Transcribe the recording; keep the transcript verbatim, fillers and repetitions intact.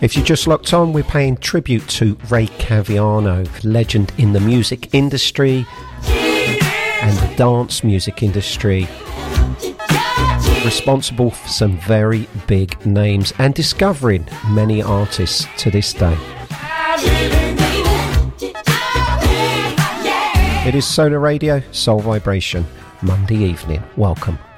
If you just locked on, we're paying tribute to Ray Caviano, legend in the music industry and the dance music industry, responsible for some very big names and discovering many artists to this day. It is Solar Radio, Soul Vibration, Monday evening. Welcome.